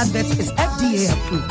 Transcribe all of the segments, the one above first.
advert is FDA approved.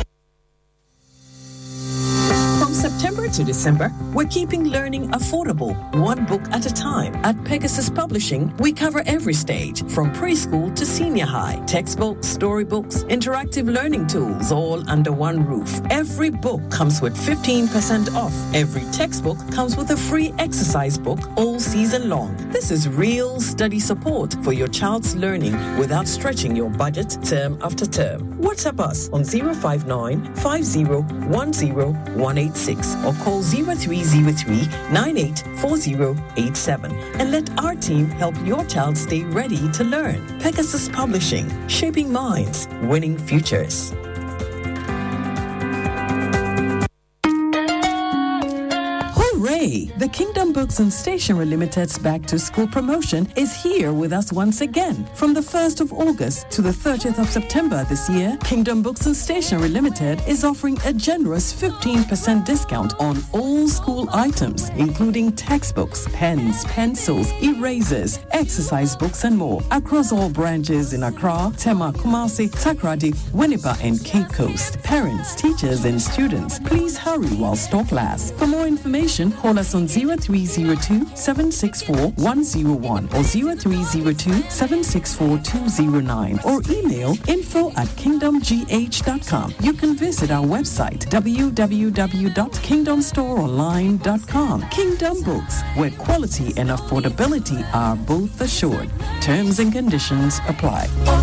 From September to December, we're keeping learning affordable, one book at a time. At Pegasus Publishing, we cover every stage, from preschool to senior high. Textbooks, storybooks, interactive learning tools, all under one roof. Every book comes with 15% off. Every textbook comes with a free exercise book all season long. This is real study support for your child's learning without stretching your budget term after term. WhatsApp us on 059 5010 or call 0303 984087 and let our team help your child stay ready to learn. Pegasus Publishing, shaping minds, winning futures. Hooray! The Kingdom Books and Stationery Limited's Back to School promotion is here with us once again. From the 1st of August to the 30th of September this year, Kingdom Books and Stationery Limited is offering a generous 15% discount on all school items, including textbooks, pens, pencils, erasers, exercise books, and more, across all branches in Accra, Tema, Kumasi, Takoradi, Winneba, and Cape Coast. Parents, teachers, and students, please hurry while stock lasts. For more information, call us on 0302 764 101 or 0302 764 209 or email info@kingdomgh.com. You can visit our website www.kingdomstoreonline.com. Kingdom Books, where quality and affordability are both assured. Terms and conditions apply.